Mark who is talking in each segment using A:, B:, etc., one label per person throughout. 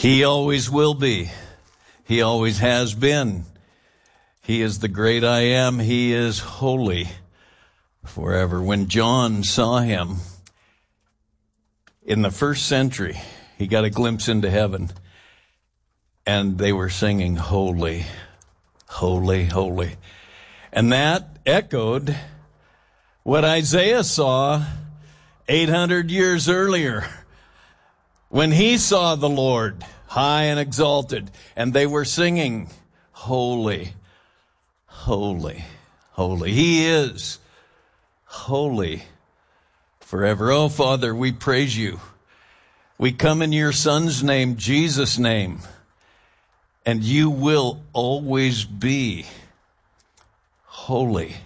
A: He always will be. He always has been. He is the great I am. He is holy forever. When John saw him in the first century, he got a glimpse into heaven, and they were singing, "Holy, holy, holy." And that echoed what Isaiah saw 800 years earlier when he saw the Lord high and exalted, and they were singing, "Holy, holy, holy." He is holy forever. Oh, Father, we praise you. We come in your Son's name, Jesus' name, and you will always be holy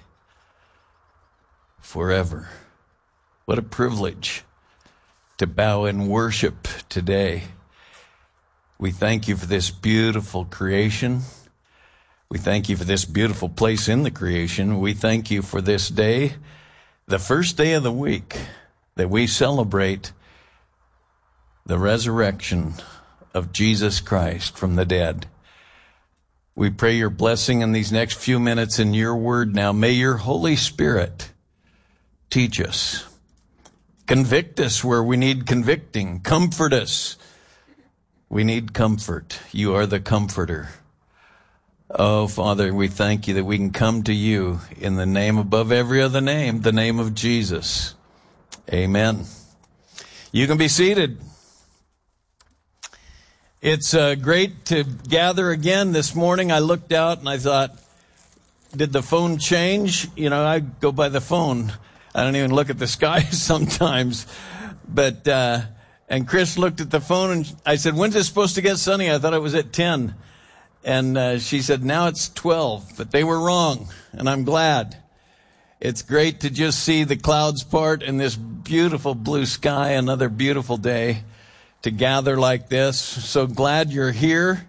A: forever. What a privilege to bow in worship today. We thank you for this beautiful creation. We thank you for this beautiful place in the creation. We thank you for this day, the first day of the week, that we celebrate the resurrection of Jesus Christ from the dead. We pray your blessing in these next few minutes in your word now. May your Holy Spirit teach us, convict us where we need convicting, comfort us. We need comfort. You are the comforter. Oh, Father, we thank you that we can come to you in the name above every other name, the name of Jesus. Amen. You can be seated. It's great to gather again this morning. I looked out and I thought, did the phone change? You know, I go by the phone. I don't even look at the sky sometimes. But, and Chris looked at the phone and I said, when's it supposed to get sunny? I thought it was at 10. And she said, now it's 12. But they were wrong, and I'm glad. It's great to just see the clouds part and this beautiful blue sky, another beautiful day to gather like this. So glad you're here.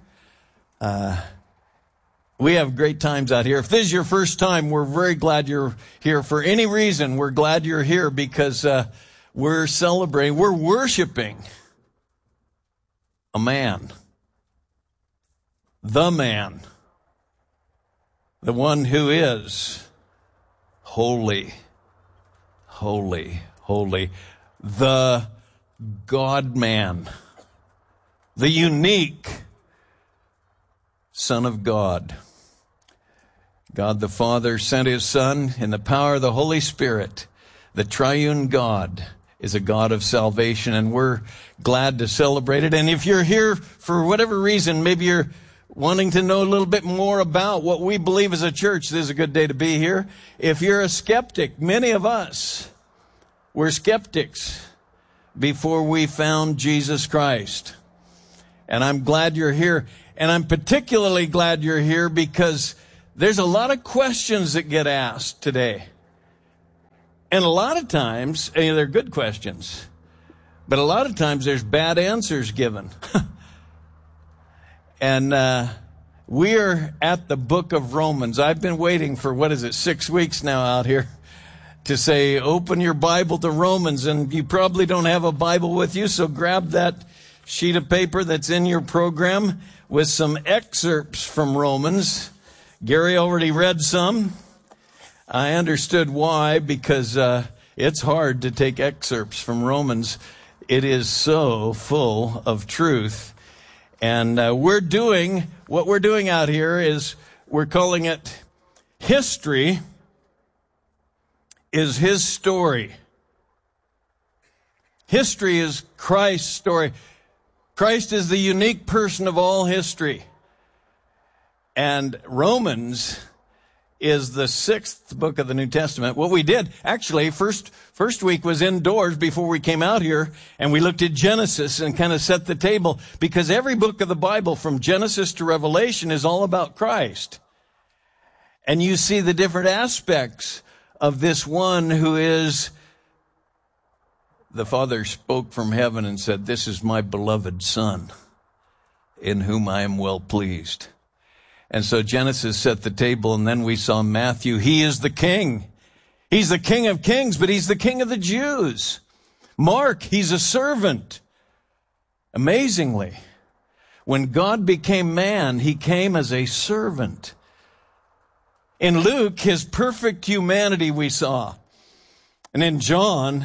A: We have great times out here. If this is your first time, we're very glad you're here. For any reason, we're glad you're here because we're celebrating, we're worshiping a man. The man. The one who is holy, holy, holy. The God-man. The unique Son of God. God the Father sent his Son in the power of the Holy Spirit. The triune God is a God of salvation, and we're glad to celebrate it. And if you're here for whatever reason, maybe you're wanting to know a little bit more about what we believe as a church, this is a good day to be here. If you're a skeptic, many of us were skeptics before we found Jesus Christ. And I'm glad you're here. And I'm particularly glad you're here because there's a lot of questions that get asked today. And a lot of times, they're good questions, but a lot of times there's bad answers given. And we're at the book of Romans. I've been waiting for, 6 weeks now out here to say, open your Bible to Romans. And you probably don't have a Bible with you, so grab that sheet of paper that's in your program with some excerpts from Romans. Gary already read some. I understood why, because it's hard to take excerpts from Romans. It is so full of truth. And what we're doing out here is we're calling it History is His Story. History is Christ's story. Christ is the unique person of all history. And Romans is the 6th book of the New Testament. What we did, actually, first week was indoors before we came out here, and we looked at Genesis and kind of set the table, because every book of the Bible from Genesis to Revelation is all about Christ. And you see the different aspects of this one who is, the Father spoke from heaven and said, "This is my beloved Son, in whom I am well pleased." And so Genesis set the table, and then we saw Matthew. He is the King. He's the King of Kings, but he's the King of the Jews. Mark, he's a servant. Amazingly. When God became man, he came as a servant. In Luke, his perfect humanity we saw. And in John,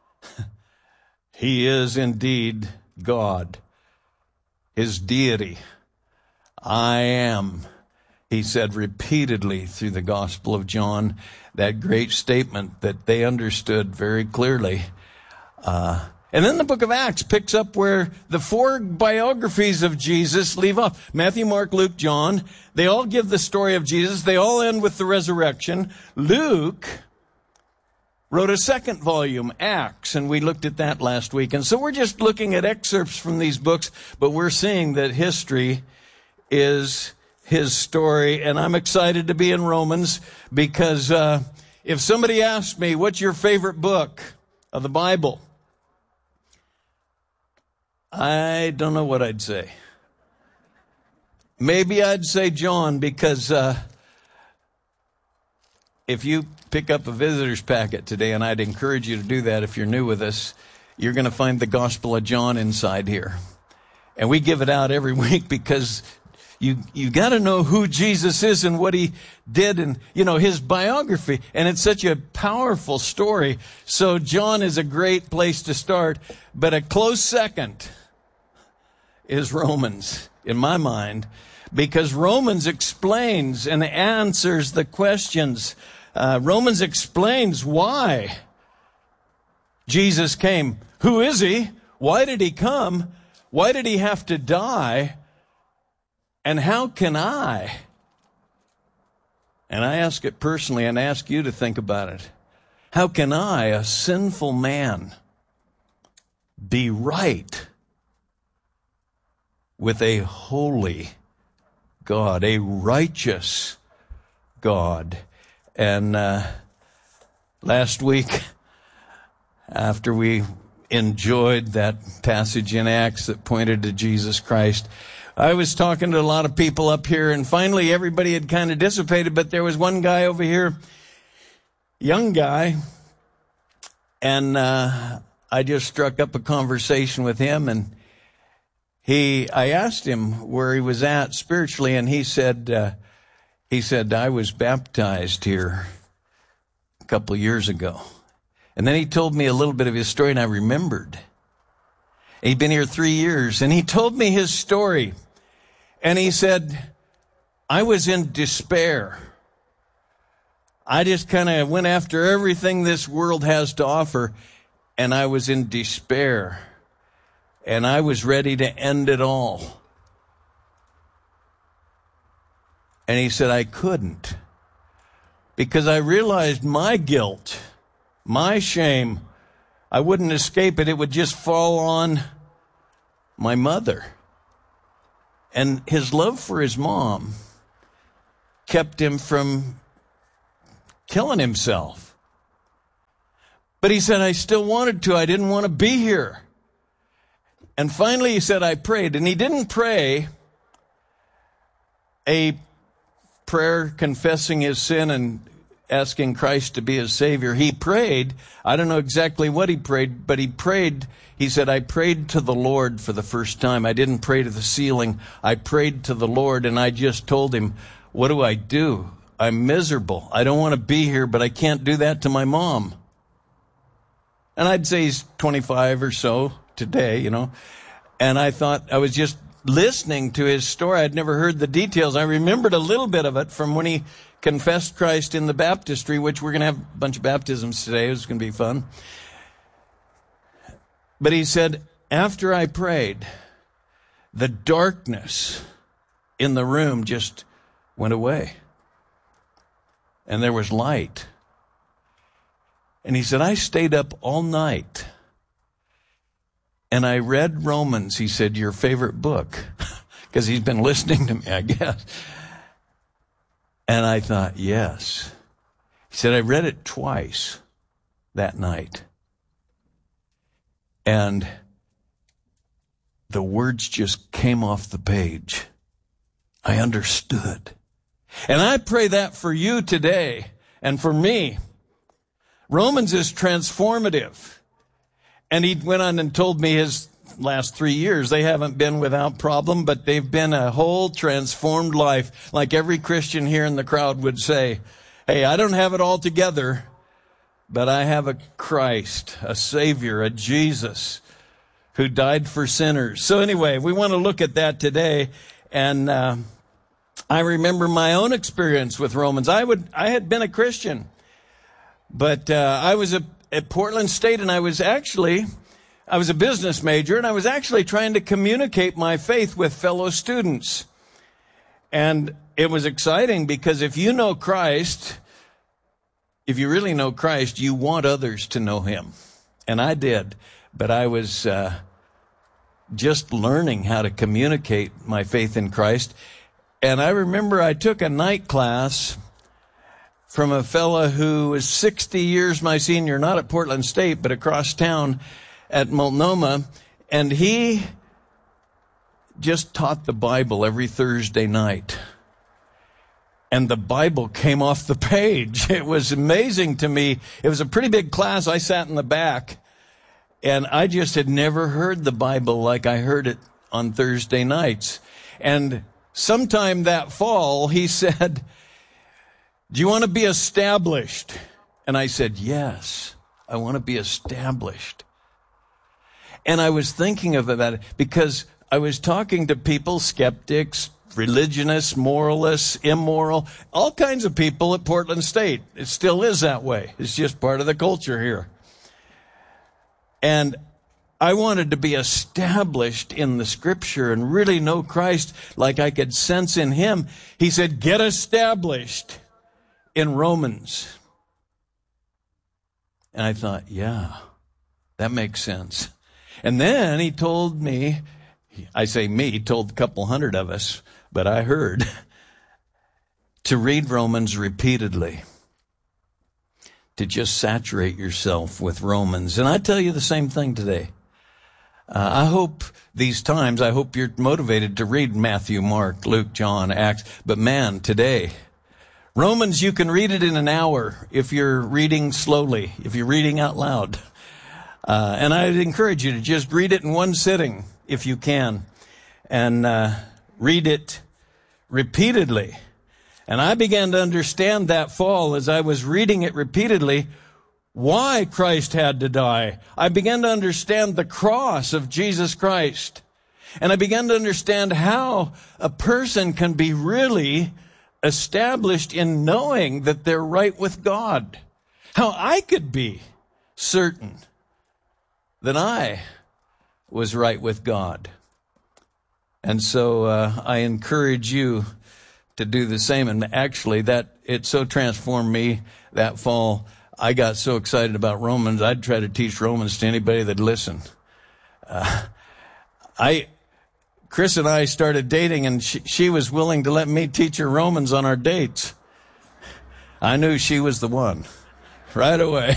A: he is indeed God. His deity. I am, he said repeatedly through the Gospel of John, that great statement that they understood very clearly. And then the book of Acts picks up where the four biographies of Jesus leave off. Matthew, Mark, Luke, John. They all give the story of Jesus. They all end with the resurrection. Luke wrote a second volume, Acts, and we looked at that last week. And so we're just looking at excerpts from these books, but we're seeing that history is his story. And I'm excited to be in Romans because if somebody asked me, what's your favorite book of the Bible? I don't know what I'd say. Maybe I'd say John, because if you pick up a visitor's packet today, and I'd encourage you to do that if you're new with us, you're going to find the Gospel of John inside here. And we give it out every week because you got to know who Jesus is and what he did and, his biography. And it's such a powerful story. So John is a great place to start. But a close second is Romans, in my mind, because Romans explains and answers the questions. Romans explains why Jesus came. Who is he? Why did he come? Why did he have to die? And how can I? And I ask it personally and ask you to think about it. How can I, a sinful man, be right with a holy God, a righteous God? And last week, after we enjoyed that passage in Acts that pointed to Jesus Christ, I was talking to a lot of people up here, and finally everybody had kind of dissipated, but there was one guy over here, young guy, and I just struck up a conversation with him, and I asked him where he was at spiritually, and he said, I was baptized here a couple of years ago. And then he told me a little bit of his story, and I remembered. He'd been here 3 years, and he told me his story. And he said, I was in despair. I just kind of went after everything this world has to offer, and I was in despair. And I was ready to end it all. And he said, I couldn't. Because I realized my guilt, my shame, I wouldn't escape it. It would just fall on my mother. And his love for his mom kept him from killing himself. But he said, I still wanted to. I didn't want to be here. And finally he said, I prayed. And he didn't pray a prayer confessing his sin and asking Christ to be his Savior. He prayed, I don't know exactly what he prayed, but he prayed, he said, I prayed to the Lord for the first time. I didn't pray to the ceiling. I prayed to the Lord, and I just told him, what do? I'm miserable. I don't want to be here, but I can't do that to my mom. And I'd say he's 25 or so today, And I thought, I was just listening to his story. I'd never heard the details. I remembered a little bit of it from when he confessed Christ in the baptistry, which we're going to have a bunch of baptisms today. It's going to be fun. But he said, after I prayed, the darkness in the room just went away. And there was light. And he said, I stayed up all night. And I read Romans. He said, your favorite book. Because he's been listening to me, I guess. And I thought, yes. He said, I read it twice that night. And the words just came off the page. I understood. And I pray that for you today and for me. Romans is transformative. And he went on and told me his last 3 years. They haven't been without problem, but they've been a whole transformed life. Like every Christian here in the crowd would say, hey, I don't have it all together, but I have a Christ, a Savior, a Jesus who died for sinners. So anyway, we want to look at that today. And I remember my own experience with Romans. I had been a Christian, but I was at Portland State, and I was a business major, and I was actually trying to communicate my faith with fellow students. And it was exciting because if you know Christ, if you really know Christ, you want others to know him. And I did, but I was just learning how to communicate my faith in Christ. And I remember I took a night class from a fella who was 60 years my senior, not at Portland State, but across town at Multnomah. And he just taught the Bible every Thursday night. And the Bible came off the page. It was amazing to me. It was a pretty big class. I sat in the back, and I just had never heard the Bible like I heard it on Thursday nights. And sometime that fall, he said, do you want to be established? And I said, yes, I want to be established. And I was thinking of that because I was talking to people, skeptics, religionists, moralists, immoral, all kinds of people at Portland State. It still is that way. It's just part of the culture here. And I wanted to be established in the Scripture and really know Christ like I could sense in him. He said, get established in Romans. And I thought, yeah, that makes sense. And then he told me, I say me, he told a couple hundred of us, but I heard, to read Romans repeatedly, to just saturate yourself with Romans. And I tell you the same thing today. I hope these times, I hope you're motivated to read Matthew, Mark, Luke, John, Acts. But man, today, Romans, you can read it in an hour if you're reading slowly, if you're reading out loud. And I'd encourage you to just read it in one sitting if you can. And read it repeatedly. And I began to understand that fall as I was reading it repeatedly why Christ had to die. I began to understand the cross of Jesus Christ. And I began to understand how a person can be really established in knowing that they're right with God. How I could be certain that I was right with God. And so I encourage you to do the same. And actually, that it so transformed me that fall. I got so excited about Romans, I'd try to teach Romans to anybody that'd listen. Chris and I started dating, and she was willing to let me teach her Romans on our dates. I knew she was the one right away.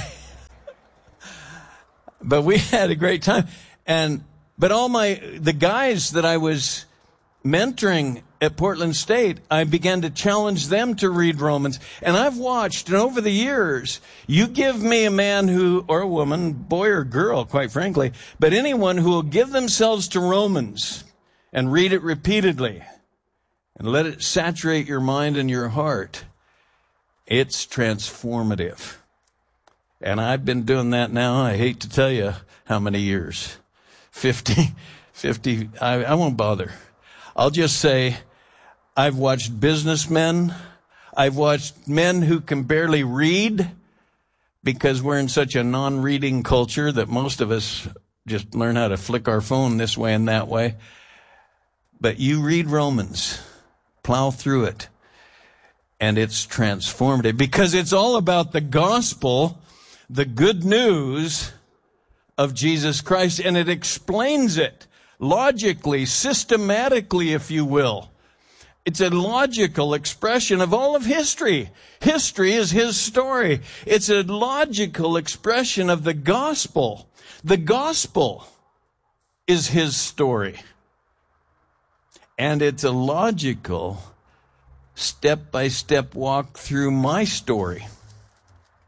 A: But we had a great time. But the guys that I was mentoring at Portland State, I began to challenge them to read Romans. And I've watched, and over the years, you give me a man or a woman, boy or girl, quite frankly, but anyone who will give themselves to Romans and read it repeatedly and let it saturate your mind and your heart, it's transformative. And I've been doing that now, I hate to tell you how many years. 50, I won't bother. I'll just say I've watched businessmen. I've watched men who can barely read because we're in such a non-reading culture that most of us just learn how to flick our phone this way and that way. But you read Romans, plow through it, and it's transformative because it's all about the gospel, the good news of Jesus Christ, and it explains it logically, systematically, if you will. It's a logical expression of all of history. History is his story. It's a logical expression of the gospel. The gospel is his story. And it's a logical, step-by-step walk through my story.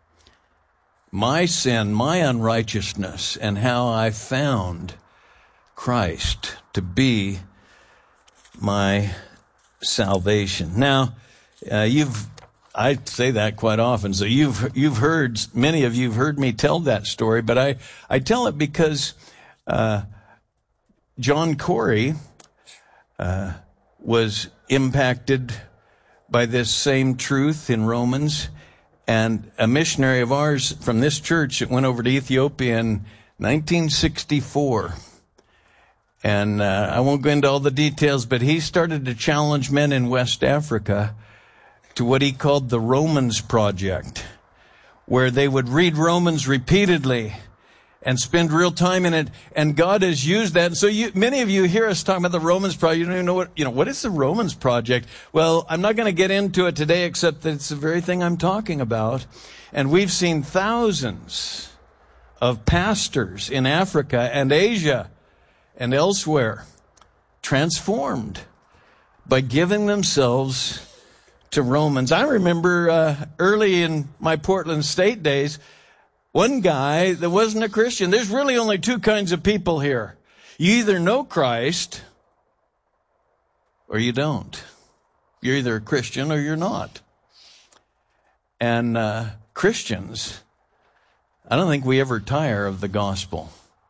A: My sin, my unrighteousness, and how I found Christ to be my salvation. Now, I say that quite often, so you've heard, many of you have heard me tell that story, but I tell it because John Corey was impacted by this same truth in Romans, and a missionary of ours from this church that went over to Ethiopia in 1964. And I won't go into all the details, but he started to challenge men in West Africa to what he called the Romans Project, where they would read Romans repeatedly and spend real time in it. And God has used that. And so many of you hear us talking about the Romans Project. You don't even know what is the Romans Project? Well, I'm not going to get into it today, except that it's the very thing I'm talking about. And we've seen thousands of pastors in Africa and Asia and elsewhere transformed by giving themselves to Romans. I remember early in my Portland State days, one guy that wasn't a Christian. There's really only two kinds of people here. You either know Christ or you don't. You're either a Christian or you're not. And Christians, I don't think we ever tire of the gospel.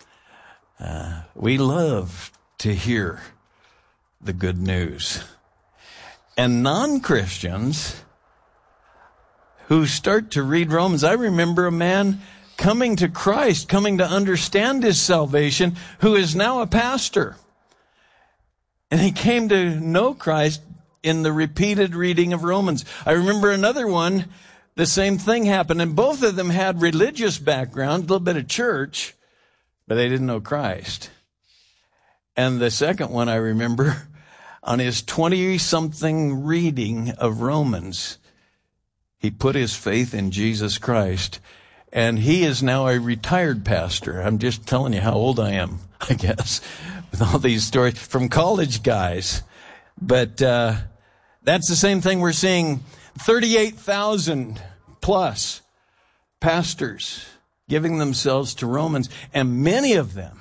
A: We love to hear the good news. And non-Christians who start to read Romans, I remember a man coming to Christ, coming to understand his salvation, who is now a pastor. And he came to know Christ in the repeated reading of Romans. I remember another one, the same thing happened, and both of them had religious background, a little bit of church, but they didn't know Christ. And the second one I remember, on his 20-something reading of Romans, he put his faith in Jesus Christ, and he is now a retired pastor. I'm just telling you how old I am, I guess, with all these stories from college guys. But that's the same thing we're seeing. 38,000 plus pastors giving themselves to Romans, and many of them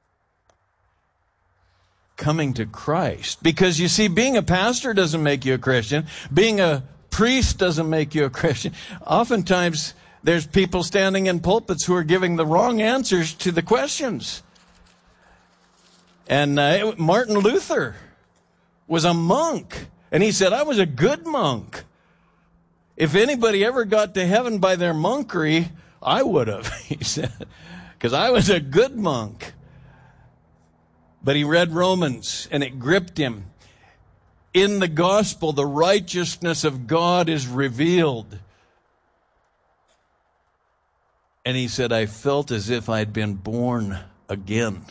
A: coming to Christ. Because you see, being a pastor doesn't make you a Christian. Being a priest doesn't make you a Christian. Oftentimes, there's people standing in pulpits who are giving the wrong answers to the questions. And Martin Luther was a monk, and he said, I was a good monk. If anybody ever got to heaven by their monkery, I would have, he said, because I was a good monk. But he read Romans, and it gripped him. In the gospel, the righteousness of God is revealed. And he said, I felt as if I'd been born again.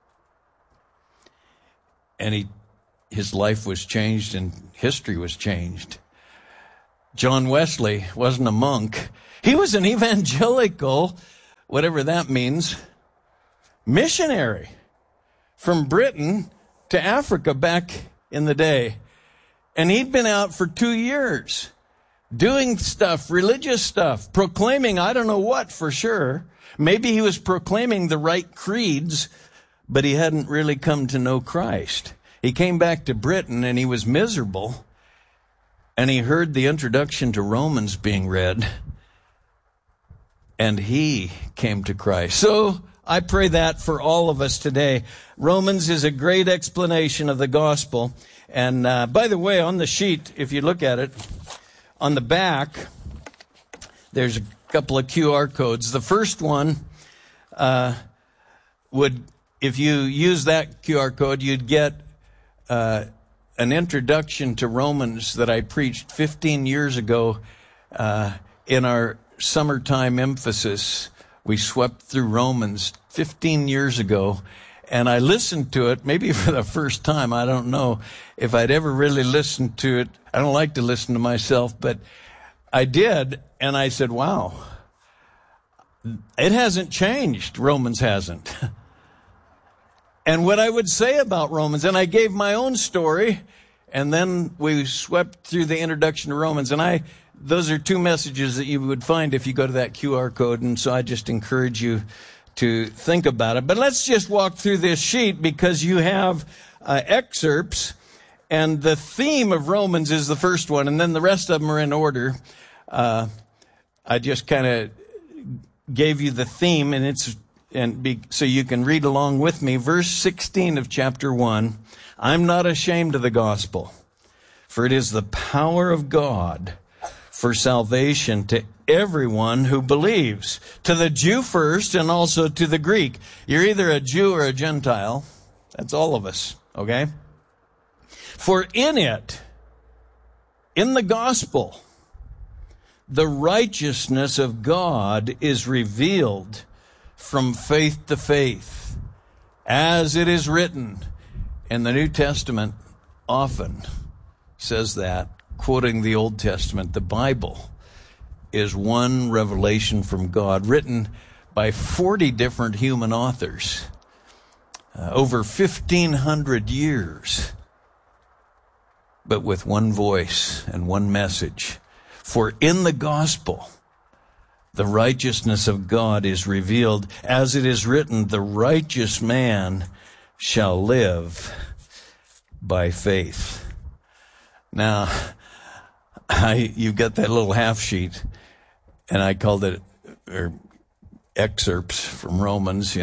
A: And his life was changed and history was changed. John Wesley wasn't a monk. He was an evangelical, whatever that means, missionary from Britain to Africa back in the day. And he'd been out for 2 years doing stuff, religious stuff, proclaiming I don't know what for sure. Maybe he was proclaiming the right creeds, but he hadn't really come to know Christ. He came back to Britain and he was miserable, and he heard the introduction to Romans being read, and he came to Christ. So I pray that for all of us today. Romans is a great explanation of the gospel. And by the way, on the sheet, if you look at it, on the back, there's a couple of QR codes. The first one would, if you use that QR code, you'd get an introduction to Romans that I preached 15 years ago in our summertime emphasis. We swept through Romans 15 years ago, and I listened to it maybe for the first time. I don't know if I'd ever really listened to it. I don't like to listen to myself, but I did, and I said, wow, it hasn't changed. Romans hasn't. And what I would say about Romans, and I gave my own story, and then we swept through the introduction to Romans, and those are two messages that you would find if you go to that QR code, and so I just encourage you to think about it. But let's just walk through this sheet because you have excerpts, and the theme of Romans is the first one, and then the rest of them are in order. I just kind of gave you the theme, so you can read along with me. Verse 16 of chapter 1, I'm not ashamed of the gospel, for it is the power of God for salvation to everyone who believes, to the Jew first and also to the Greek. You're either a Jew or a Gentile. That's all of us, okay? For in the gospel, the righteousness of God is revealed from faith to faith, as it is written. And the New Testament often says that, quoting the Old Testament. The Bible is one revelation from God, written by 40 different human authors, over 1,500 years, but with one voice and one message. For in the gospel, the righteousness of God is revealed, as it is written, the righteous man shall live by faith. Now, you've got that little half sheet, and I called it excerpts from Romans,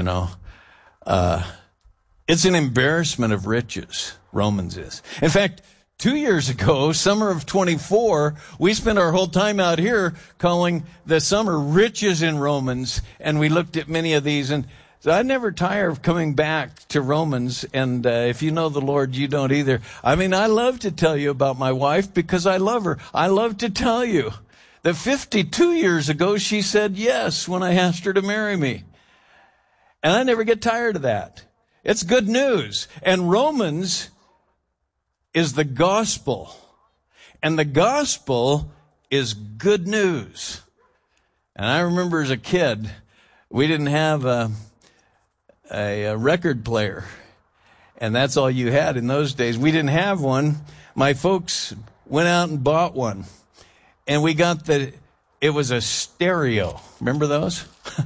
A: It's an embarrassment of riches, Romans is. In fact, 2 years ago, summer of 24, we spent our whole time out here calling the summer Riches in Romans, and we looked at many of these, and so I never tire of coming back to Romans, and if you know the Lord, you don't either. I mean, I love to tell you about my wife because I love her. I love to tell you that 52 years ago, she said yes when I asked her to marry me. And I never get tired of that. It's good news. And Romans is the gospel. And the gospel is good news. And I remember as a kid, we didn't have a record player. And that's all you had in those days. We didn't have one. My folks went out and bought one. And we got it was a stereo. Remember those?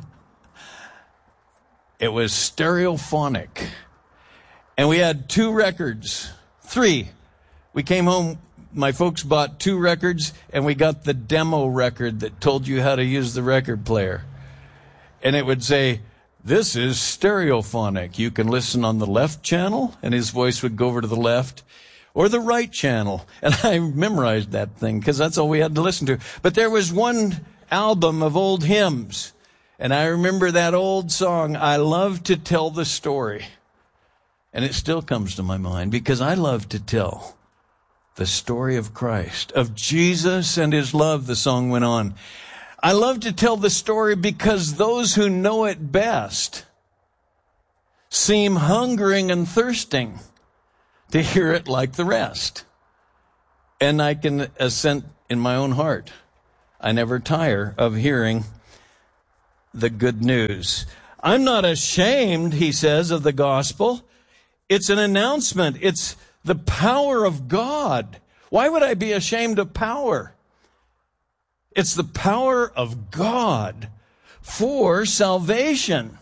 A: It was stereophonic. And we had 2 records. 3. We came home, my folks bought 2 records, and we got the demo record that told you how to use the record player. And it would say, this is stereophonic. You can listen on the left channel, and his voice would go over to the left, or the right channel. And I memorized that thing, because that's all we had to listen to. But there was one album of old hymns, and I remember that old song, I Love to Tell the Story. And it still comes to my mind, because I love to tell the story of Christ, of Jesus and his love, the song went on. I love to tell the story because those who know it best seem hungering and thirsting to hear it like the rest. And I can assent in my own heart. I never tire of hearing the good news. I'm not ashamed, he says, of the gospel. It's an announcement. It's the power of God. Why would I be ashamed of power? It's the power of God for salvation,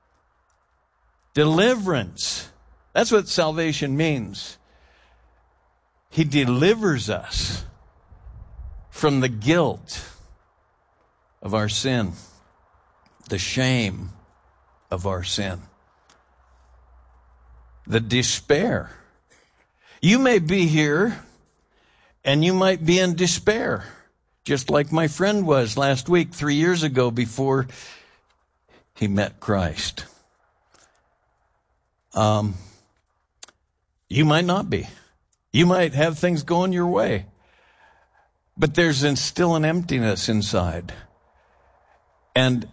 A: deliverance. That's what salvation means. He delivers us from the guilt of our sin, the shame of our sin, the despair. You may be here and you might be in despair, just like my friend was last week, 3 years ago, before he met Christ. You might not be. You might have things going your way. But there's still an emptiness inside. And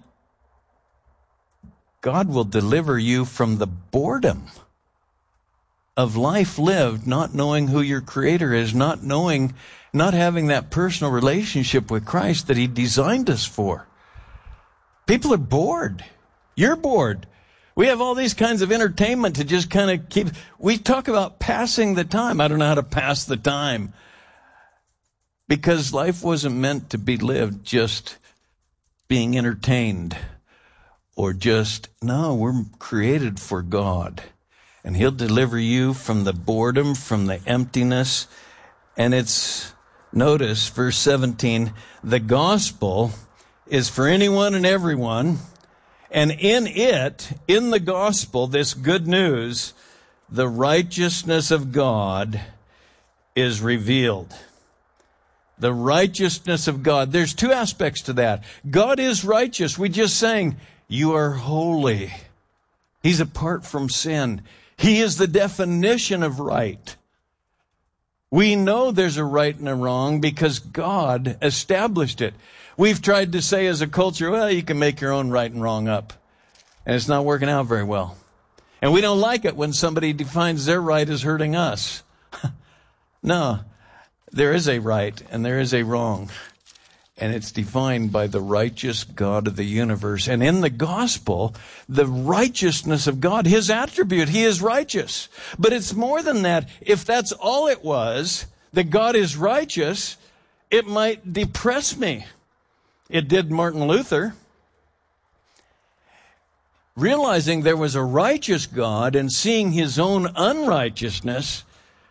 A: God will deliver you from the boredom of life lived, not knowing who your Creator is, not having that personal relationship with Christ that He designed us for. People are bored. You're bored. We have all these kinds of entertainment to just kind of keep. We talk about passing the time. I don't know how to pass the time. Because life wasn't meant to be lived just being entertained or just, no, we're created for God. And he'll deliver you from the boredom, from the emptiness. And it's, notice, verse 17, the gospel is for anyone and everyone. And in it, in the gospel, this good news, the righteousness of God is revealed. The righteousness of God. There's two aspects to that. God is righteous. We just sang, you are holy. He's apart from sin. He is the definition of right. We know there's a right and a wrong because God established it. We've tried to say as a culture, well, you can make your own right and wrong up. And it's not working out very well. And we don't like it when somebody defines their right as hurting us. No, there is a right and there is a wrong. And it's defined by the righteous God of the universe. And in the gospel, the righteousness of God, his attribute, he is righteous. But it's more than that. If that's all it was, that God is righteous, it might depress me. It did Martin Luther. Realizing there was a righteous God and seeing his own unrighteousness,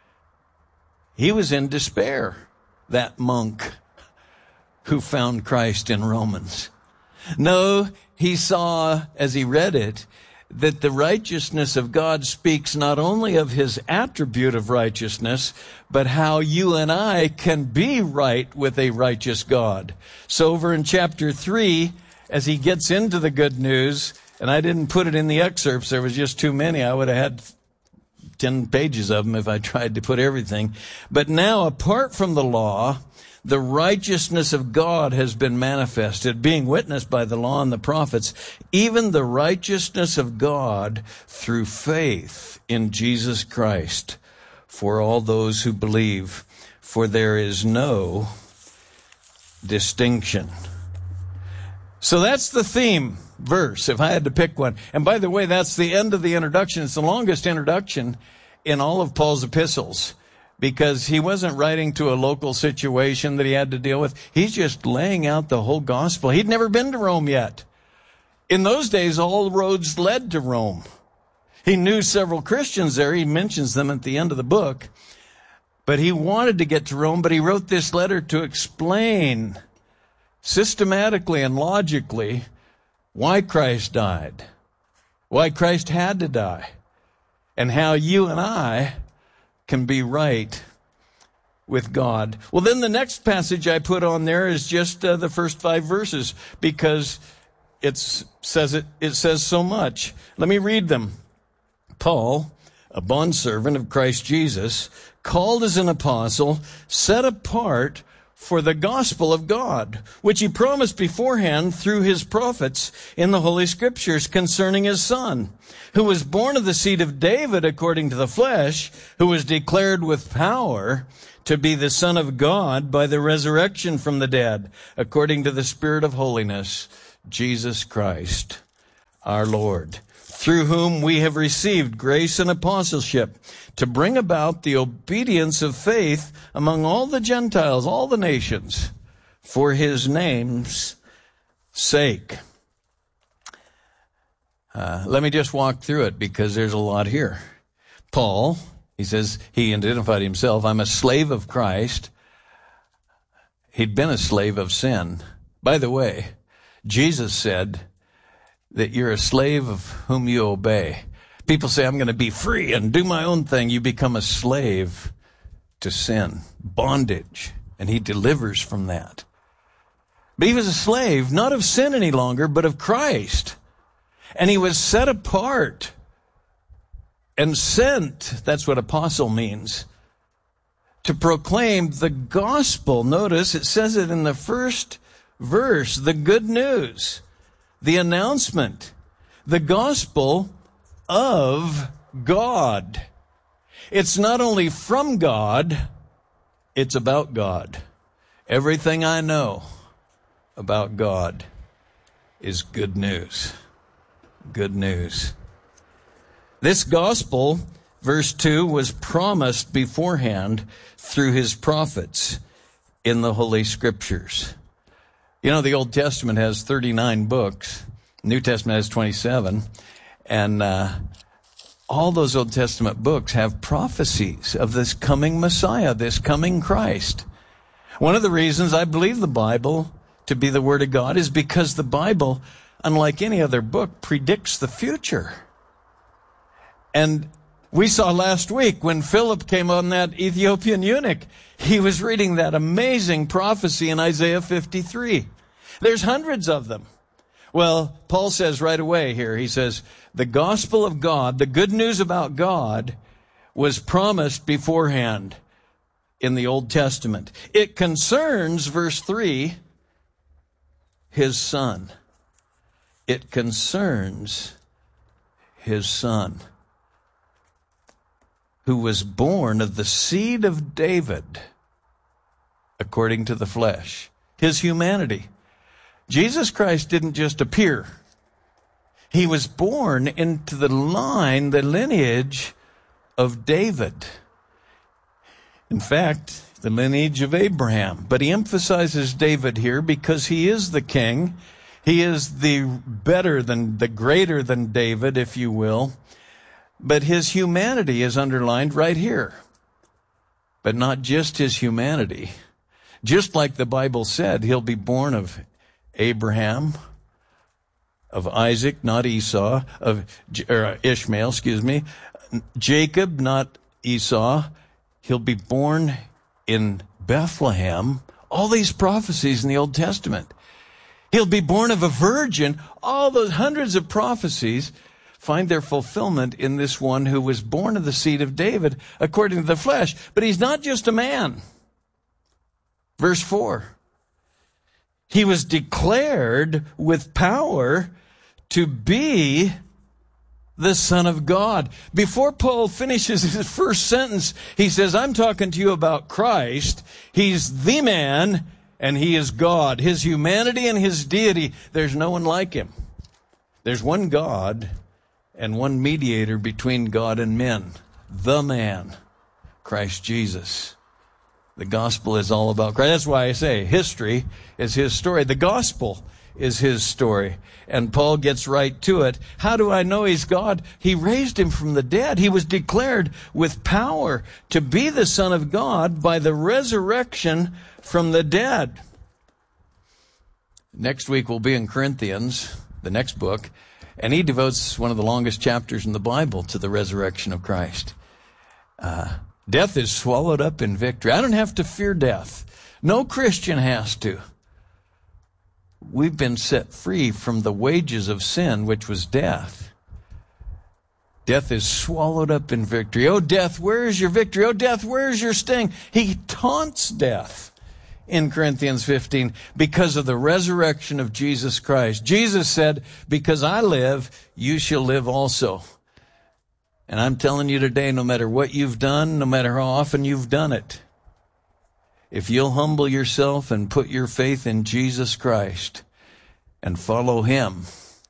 A: he was in despair, that monk who found Christ in Romans. No, he saw, as he read it, that the righteousness of God speaks not only of his attribute of righteousness, but how you and I can be right with a righteous God. So over in chapter 3, as he gets into the good news, and I didn't put it in the excerpts, there was just too many. I would have had 10 pages of them if I tried to put everything. But now, apart from the law, the righteousness of God has been manifested, being witnessed by the law and the prophets, even the righteousness of God through faith in Jesus Christ for all those who believe, for there is no distinction. So that's the theme verse, if I had to pick one. And by the way, that's the end of the introduction. It's the longest introduction in all of Paul's epistles, because he wasn't writing to a local situation that he had to deal with. He's just laying out the whole gospel. He'd never been to Rome yet. In those days, all roads led to Rome. He knew several Christians there. He mentions them at the end of the book. But he wanted to get to Rome, but he wrote this letter to explain systematically and logically why Christ died, why Christ had to die, and how you and I can be right with God. Well, then the next passage I put on there is just the first 5 verses, because it says so much. Let me read them. Paul, a bondservant of Christ Jesus, called as an apostle, set apart for the gospel of God, which he promised beforehand through his prophets in the Holy Scriptures concerning his Son, who was born of the seed of David according to the flesh, who was declared with power to be the Son of God by the resurrection from the dead, according to the Spirit of holiness, Jesus Christ, our Lord, through whom we have received grace and apostleship to bring about the obedience of faith among all the Gentiles, all the nations, for his name's sake. Let me just walk through it because there's a lot here. Paul, he says, he identified himself, I'm a slave of Christ. He'd been a slave of sin. By the way, Jesus said that you're a slave of whom you obey. People say, I'm going to be free and do my own thing. You become a slave to sin, bondage, and he delivers from that. But he was a slave, not of sin any longer, but of Christ. And he was set apart and sent, that's what apostle means, to proclaim the gospel. Notice it says it in the first verse, the good news, the announcement, the gospel of God. It's not only from God, it's about God. Everything I know about God is good news. Good news. This gospel, verse 2, was promised beforehand through his prophets in the Holy Scriptures. You know, the Old Testament has 39 books. New Testament has 27. And all those Old Testament books have prophecies of this coming Messiah, this coming Christ. One of the reasons I believe the Bible to be the Word of God is because the Bible, unlike any other book, predicts the future. And we saw last week when Philip came on that Ethiopian eunuch, he was reading that amazing prophecy in Isaiah 53. There's hundreds of them. Well, Paul says right away here, he says, the gospel of God, the good news about God, was promised beforehand in the Old Testament. It concerns, verse 3, his Son. It concerns his Son, who was born of the seed of David, according to the flesh, his humanity. Jesus Christ didn't just appear. He was born into the line, the lineage of David. In fact, the lineage of Abraham. But he emphasizes David here because he is the king. He is the greater than David, if you will. But his humanity is underlined right here. But not just his humanity. Just like the Bible said, he'll be born of Abraham, of Isaac, not Esau, Ishmael, Jacob, not Esau. He'll be born in Bethlehem. All these prophecies in the Old Testament. He'll be born of a virgin. All those hundreds of prophecies find their fulfillment in this one who was born of the seed of David according to the flesh. But he's not just a man. Verse 4. He was declared with power to be the Son of God. Before Paul finishes his first sentence, he says, I'm talking to you about Christ. He's the man and he is God. His humanity and his deity, there's no one like him. There's one God and one mediator between God and men. The man, Christ Jesus. The gospel is all about Christ. That's why I say history is his story. The gospel is his story. And Paul gets right to it. How do I know he's God? He raised him from the dead. He was declared with power to be the Son of God by the resurrection from the dead. Next week we'll be in Corinthians, the next book, and he devotes one of the longest chapters in the Bible to the resurrection of Christ. Death is swallowed up in victory. I don't have to fear death. No Christian has to. We've been set free from the wages of sin, which was death. Death is swallowed up in victory. Oh, death, where is your victory? Oh, death, where is your sting? He taunts death in Corinthians 15 because of the resurrection of Jesus Christ. Jesus said, because I live, you shall live also. And I'm telling you today, no matter what you've done, no matter how often you've done it, if you'll humble yourself and put your faith in Jesus Christ and follow him,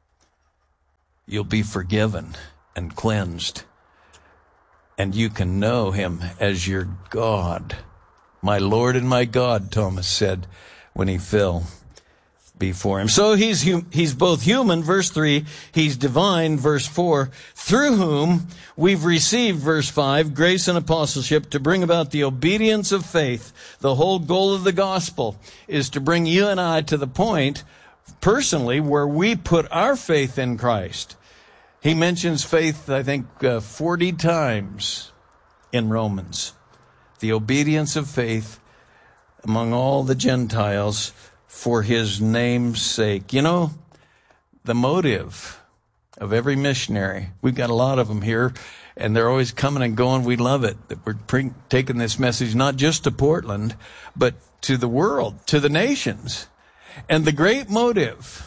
A: you'll be forgiven and cleansed. And you can know him as your God. My Lord and my God, Thomas said when he fell before him. So he's both human, verse 3, he's divine, verse 4, through whom we've received, verse 5, grace and apostleship to bring about the obedience of faith. The whole goal of the gospel is to bring you and I to the point, personally, where we put our faith in Christ. He mentions faith, I think, 40 times in Romans. The obedience of faith among all the Gentiles for his name's sake. You know, the motive of every missionary, we've got a lot of them here, and they're always coming and going. We love it that we're taking this message not just to Portland, but to the world, to the nations. And the great motive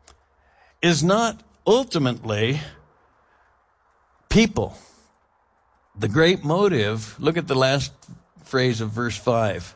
A: is not ultimately people. The great motive, look at the last phrase of verse 5.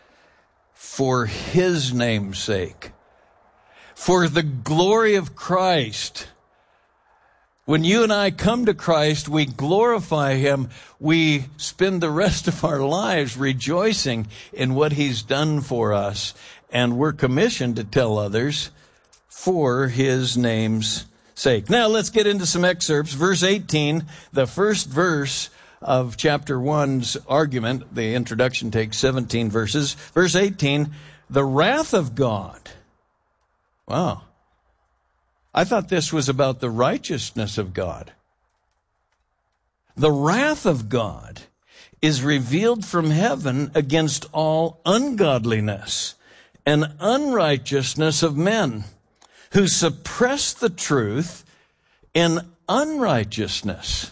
A: For his name's sake. For the glory of Christ. When you and I come to Christ, we glorify him. We spend the rest of our lives rejoicing in what he's done for us. And we're commissioned to tell others for his name's sake. Now let's get into some excerpts. Verse 18, the first verse of chapter 1's argument. The introduction takes 17 verses. Verse 18, the wrath of God. Wow. I thought this was about the righteousness of God. The wrath of God is revealed from heaven against all ungodliness and unrighteousness of men who suppress the truth in unrighteousness.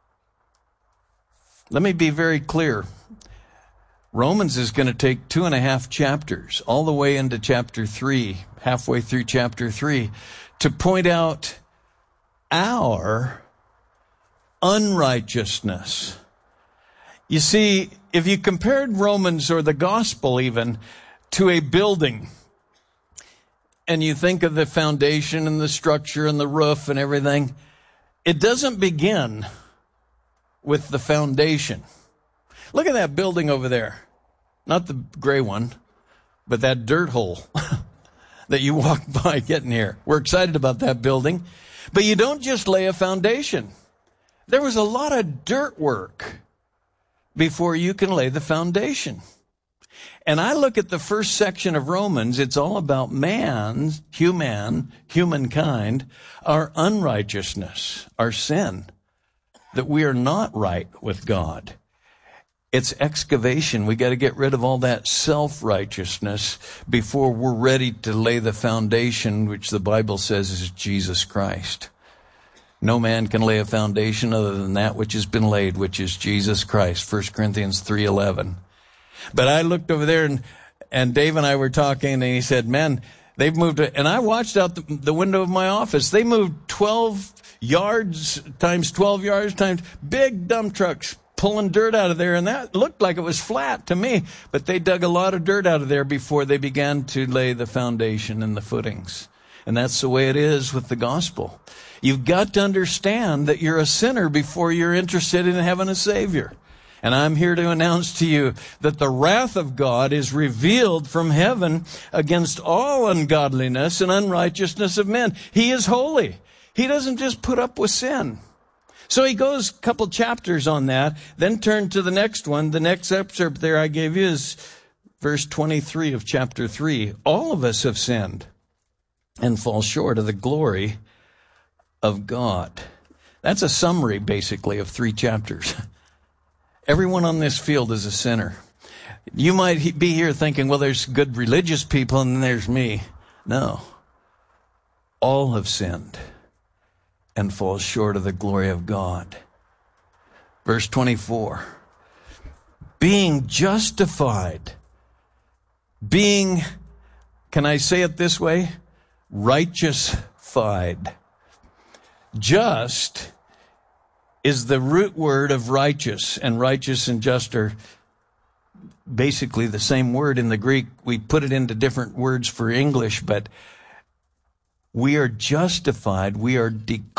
A: Let me be very clear. Romans is going to take 2.5 chapters, all the way into chapter 3, halfway through chapter 3, to point out our unrighteousness. You see, if you compared Romans or the gospel even to a building, and you think of the foundation and the structure and the roof and everything, it doesn't begin with the foundation. Look at that building over there. Not the gray one, but that dirt hole that you walk by getting here. We're excited about that building. But you don't just lay a foundation. There was a lot of dirt work before you can lay the foundation. And I look at the first section of Romans, it's all about humankind, our unrighteousness, our sin, that we are not right with God. It's excavation. We got to get rid of all that self-righteousness before we're ready to lay the foundation, which the Bible says is Jesus Christ. No man can lay a foundation other than that which has been laid, which is Jesus Christ, 1 Corinthians 3:11. But I looked over there, and Dave and I were talking, and he said, man, they've moved, and I watched out the window of my office. They moved 12 yards times 12 yards times big dump trucks pulling dirt out of there, and that looked like it was flat to me, but they dug a lot of dirt out of there before they began to lay the foundation and the footings. And that's the way it is with the gospel. You've got to understand that you're a sinner before you're interested in having a Savior. And I'm here to announce to you that the wrath of God is revealed from heaven against all ungodliness and unrighteousness of men. He is holy. He doesn't just put up with sin. So he goes a couple chapters on that, then turn to the next one. The next excerpt there I gave you is verse 23 of chapter 3. All of us have sinned and fall short of the glory of God. That's a summary, basically, of 3 chapters. Everyone on this field is a sinner. You might be here thinking, well, there's good religious people and then there's me. No. All have sinned and fall short of the glory of God. Verse 24. Being justified. Being, can I say it this way? Righteous-fied. Just is the root word of righteous, and righteous and just are basically the same word in the Greek. We put it into different words for English, but we are justified. We are declared